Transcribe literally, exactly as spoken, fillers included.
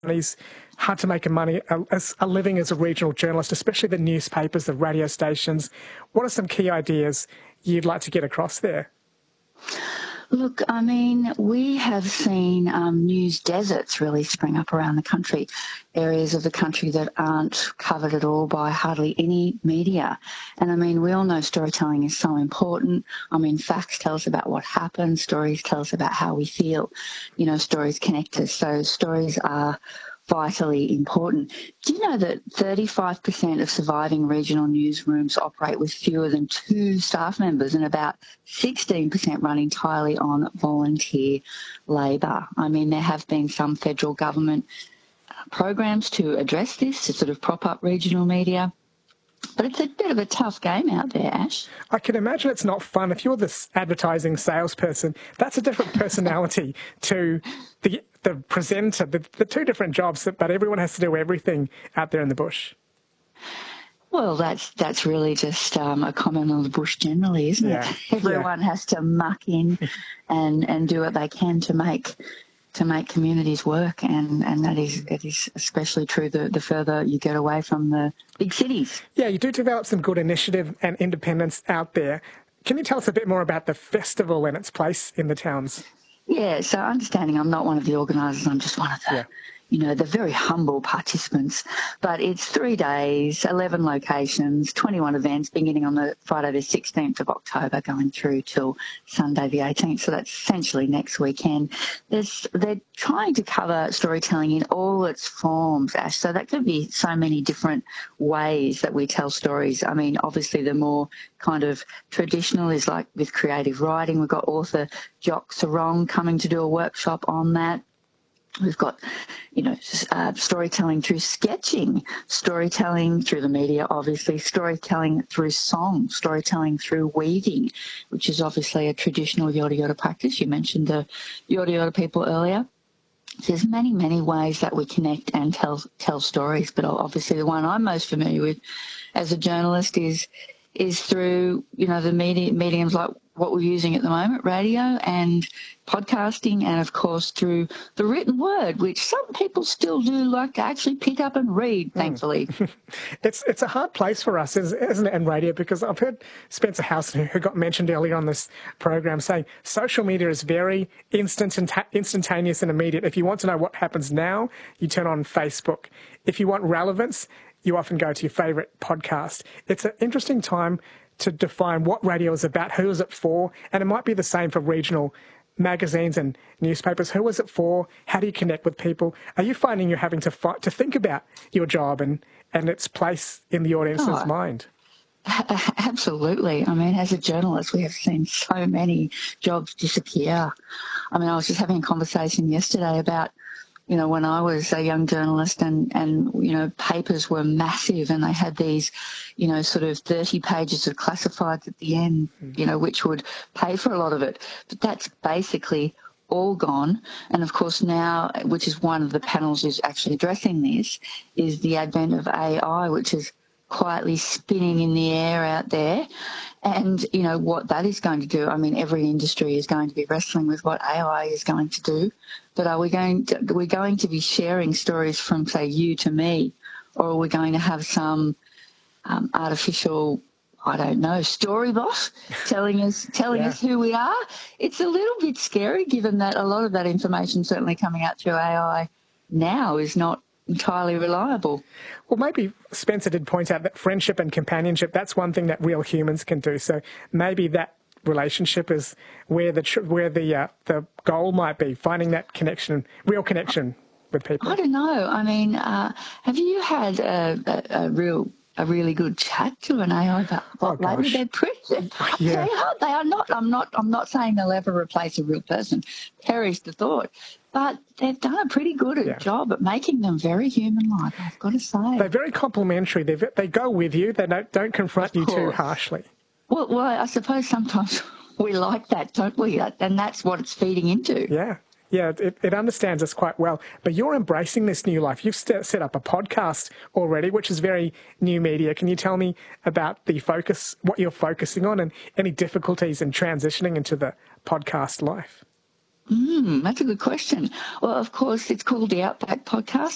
It's hard to make a money a, a living as a regional journalist, especially the newspapers, the radio stations. What are some key ideas you'd like to get across there? Look, I mean, we have seen um, news deserts really spring up around the country, areas of the country that aren't covered at all by hardly any media. And I mean, we all know storytelling is so important. I mean, facts tell us about what happened. Stories tell us about how we feel. You know, stories connect us. So stories are vitally important. Do you know that thirty-five percent of surviving regional newsrooms operate with fewer than two staff members, and about sixteen percent run entirely on volunteer labour? I mean, there have been some federal government programs to address this, to sort of prop up regional media. But it's a bit of a tough game out there, Ash. I can imagine it's not fun. If you're this advertising salesperson, that's a different personality to the the presenter, the, the two different jobs, but everyone has to do everything out there in the bush. Well, that's that's really just um, a comment on the bush generally, isn't yeah. it? Everyone yeah. has to muck in and, and do what they can to make to make communities work, and, and that is it is especially true the, the further you get away from the big cities. Yeah, you do develop some good initiative and independence out there. Can you tell us a bit more about the festival and its place in the towns? Yeah, so understanding I'm not one of the organisers, I'm just one of the, yeah. you know, the very humble participants. But it's three days, eleven locations, twenty-one events, beginning on the Friday the sixteenth of October, going through till Sunday the eighteenth. So that's essentially next weekend. There's, they're trying to cover storytelling in all its forms, Ash. So that could be so many different ways that we tell stories. I mean, obviously the more kind of traditional is like with creative writing. We've got author Jock Sarong coming to do a workshop on that. We've got, you know, uh, storytelling through sketching, storytelling through the media, obviously, storytelling through song, storytelling through weaving, which is obviously a traditional Yorta Yorta practice. You mentioned the Yorta Yorta people earlier. There's many, many ways that we connect and tell tell stories, but obviously the one I'm most familiar with as a journalist is is through, you know, the media mediums like what we're using at the moment, radio and podcasting, and of course through the written word, which some people still do like to actually pick up and read, thankfully. Mm. it's it's a hard place for us, isn't it, in radio, because I've heard Spencer Howson, who got mentioned earlier on this program, saying social media is very instant and instantaneous and immediate. If you want to know what happens now, you turn on Facebook. If you want relevance, you often go to your favourite podcast. It's an interesting time to define what radio is about, who is it for, and it might be the same for regional magazines and newspapers. Who is it for? How do you connect with people? Are you finding you're having to fight, to think about your job and, and its place in the audience's oh, mind? Absolutely. I mean, as a journalist, we have seen so many jobs disappear. I mean, I was just having a conversation yesterday about, you know, when I was a young journalist and, and, you know, papers were massive and they had these, you know, sort of thirty pages of classifieds at the end, you know, which would pay for a lot of it. But that's basically all gone. And of course now, which is one of the panels is actually addressing this, is the advent of A I, which is quietly spinning in the air out there. And, you know, what that is going to do, I mean, every industry is going to be wrestling with what A I is going to do. But are we going to, are we going to be sharing stories from, say, you to me, or are we going to have some um, artificial, I don't know, story bot telling us telling yeah. us who we are? It's a little bit scary, given that a lot of that information certainly coming out through A I now is not entirely reliable. Well, maybe Spencer did point out that friendship and companionship, that's one thing that real humans can do. So maybe that relationship is where the where the uh, the goal might be, finding that connection, real connection with people. I don't know. I mean, uh, have you had a, a, a real a really good chat to an A I about what oh, maybe they're pretty? Yeah. They are. They are not. I'm not. I'm not saying they'll ever replace a real person. Perish the thought. But they've done a pretty good yeah. job at making them very human-like, I've got to say. They're very complimentary. They they go with you. They don't don't confront you too harshly. Well, well, I suppose sometimes we like that, don't we? And that's what it's feeding into. Yeah. Yeah, it, it understands us quite well. But you're embracing this new life. You've st- set up a podcast already, which is very new media. Can you tell me about the focus, what you're focusing on, and any difficulties in transitioning into the podcast life? Mm, that's a good question. Well, of course, it's called the Outback Podcast.